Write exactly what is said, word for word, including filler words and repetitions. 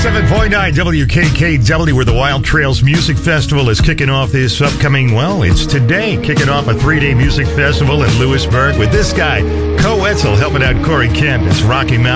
seven point nine W K K W, where the Wild Trails Music Festival is kicking off this upcoming, well, it's today, kicking off a three-day music festival in Lewisburg with this guy, Co Wetzel, helping out Corey Kent. It's Rocky Mountain.